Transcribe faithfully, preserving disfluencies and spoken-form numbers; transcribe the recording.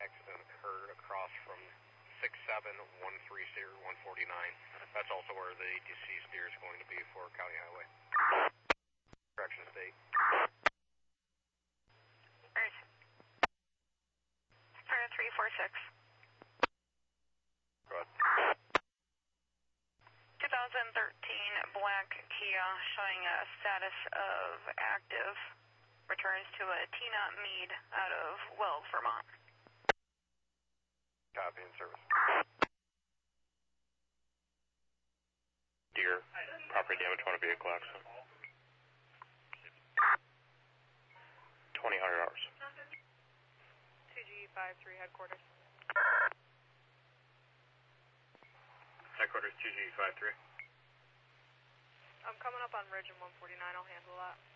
Accident occurred across from six seven one three zero one forty-nine. That's also where the A T C steer is going to be for County Highway. Correction state. three four six. Go ahead. twenty thirteen black Kia showing a status of active. Returns to a T N O T Mead out of Wells, Vermont. Copy in service. Deer, property damage on a vehicle accident. twenty hundred hours. two G five three headquarters. Headquarters two G five three. I'm coming up on Ridge and one forty-nine, I'll handle that.